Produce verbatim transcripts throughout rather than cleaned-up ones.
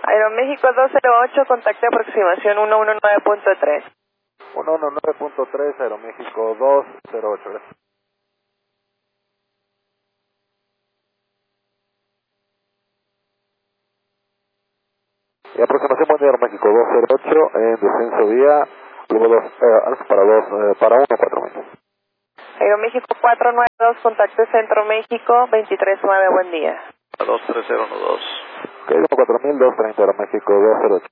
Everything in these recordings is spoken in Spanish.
Aeroméxico dos cero ocho, contacte aproximación ciento diecinueve punto tres. ciento diecinueve punto tres, Aeroméxico dos cero ocho, gracias. Y aproximación buen día, Aeroméxico dos cero ocho, en descenso vía, luego dos, eh, alfa para dos, eh, para uno, cuatro mil. Aeroméxico cuatro nueve dos, contacte Centro México veintitrés nueve, buen día. dos tres cero uno dos. Ok, uno cuatro mil, dos treinta, Aeroméxico dos cero ocho.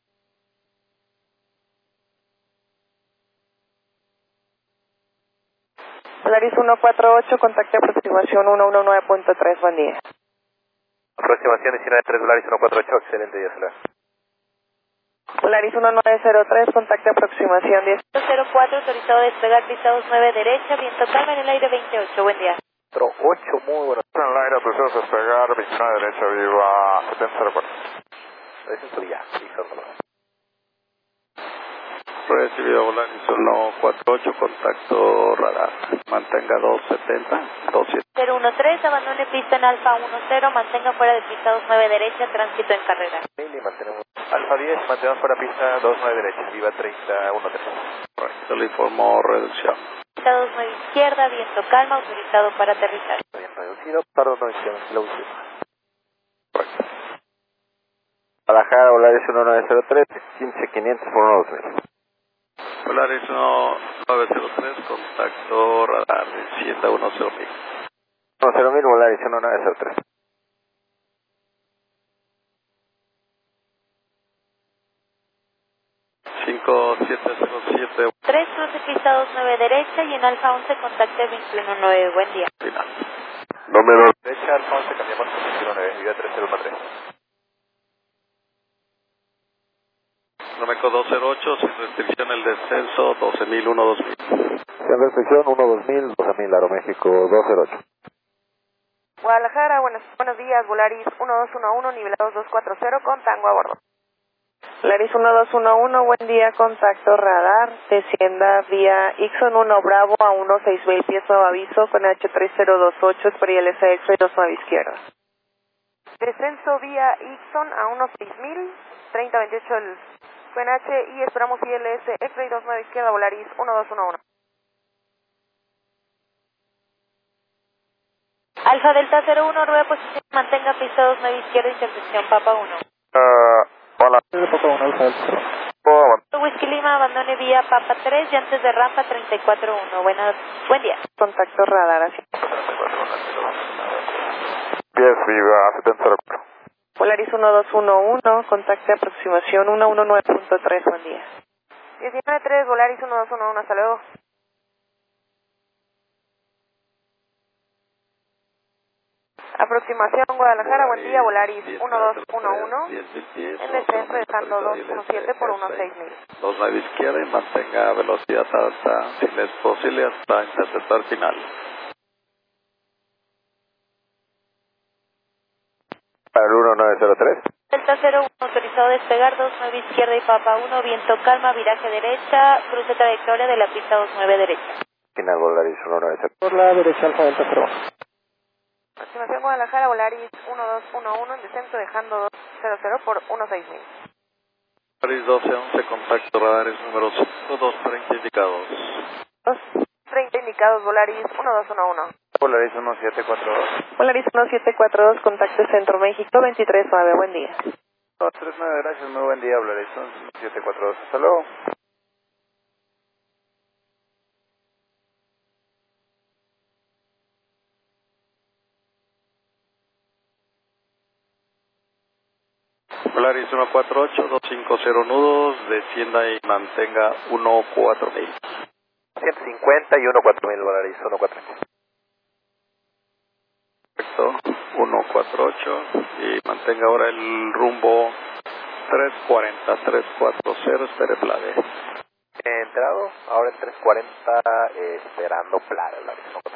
Polaris ciento cuarenta y ocho, contacte aproximación ciento diecinueve punto tres, buen día. Aproximación diecinueve tres, Polaris ciento cuarenta y ocho, excelente día solar. Polaris diecinueve cero tres, contacte aproximación diez. cero cuatro, autorizado a despegar, pisados nueve derecha, viento calma en el aire veintiocho, buen día. ocho, muy bueno. En el aire, autorizados a despegar, veintinueve derecha, viva setenta cero cuatro. Descenso vía, fijando. Recibido Volaris ciento cuarenta y ocho, contacto radar. Mantenga doscientos setenta, doscientos siete. cero uno tres, abandone pista en Alfa uno cero, mantenga fuera de pisados nueve derecha, tránsito en carrera. Y mantenemos Alfa diez, mantenemos fuera pista dos nueve derecha, viva treinta uno tres. Correcto, le informó reducción. Pisados nueve izquierda, viento calma, autorizado para aterrizar. Bien reducido, perdón, no izquierda, la última. Correcto. Guadalajara, Volaris ciento nueve cero tres, quince quinientos por uno dos mil. Volaris nueve cero tres, contacto radar, descienda uno cero mil. uno cero mil, Volaris ciento nueve cero tres. cinco siete cero siete. tres, cruce pisados nueve derecha y en Alfa once, contacte veintiuno nueve, buen día. Final. Número derecha, Alfa once, cambiamos con veintiuno nueve, viva tres cero uno tres. Aeroméxico dos cero ocho, sin restricción el descenso, doce mil, uno dos mil. Sin restricción, uno dos mil, doce mil, Aeroméxico dos cero ocho. Guadalajara, buenos, buenos días, Volaris uno dos uno uno, nivelados dos cuatro cero, con tango a bordo. Volaris uno dos uno uno, buen día, contacto radar, descienda vía Ixon uno Bravo a uno seis mil pies, nuevo aviso, con H tres cero dos ocho, Esperial S X dos nueve izquierda. Descenso vía Ixon a uno seis mil, treinta veintiocho el P N H y esperamos I L S X dos nueve izquierda, Volaris uno dos uno uno. Alfa Delta cero uno, nueva posición, mantenga pisados nueve izquierda, intersección Papa uno. Uh, hola. Papa uno, Alfa Delta. Oh, Whisky Lima, abandone vía Papa tres y antes de rampa treinta y cuatro uno. Buenas, buen día. Contacto radar hacia diez, viva setenta cero cuatro. Polaris uno dos uno uno, contacte aproximación ciento diecinueve punto tres, buen día. diecinueve tres, Volaris uno dos uno uno, hasta luego. Aproximación Guadalajara, buen día, Volaris uno dos uno uno, en descenso dejando dos uno siete por uno seis mil. dos nueve izquierda y mantenga velocidad alta, si es posible, hasta interceptar final. Para el uno nueve cero tres. Delta cero uno, autorizado a despegar dos nueve izquierda y Papa uno, viento calma, viraje derecha, cruce trayectoria de la pista dos nueve derecha. Final, Volaris uno nueve cero. Por la derecha, Alfa Delta cero uno. Aproximación Guadalajara, Volaris uno dos uno uno, en descenso dejando dos cero cero por uno seis mil. Paris doce once, contacto radares número cinco, dos treinta indicados. dos treinta indicados, Volaris uno dos uno uno. Volaris uno siete cuatro dos. Volaris uno siete cuatro dos, contacte Centro México veintitrés nueve, buen día. dos tres nueve, gracias, muy buen día, Volaris uno siete cuatro dos. Hasta luego. Volaris uno cuatro ocho, dos cinco cero nudos, descienda y mantenga uno cuatro mil. ciento cincuenta y uno cuatro mil, Volaris uno cuatro ocho. Perfecto, uno cuatro ocho y mantenga ahora el rumbo tres cuarenta, tres cuatro cero, espere Plade. Entrado, ahora en tres cuarenta, eh, esperando Plade, Volaris uno cuatro ocho.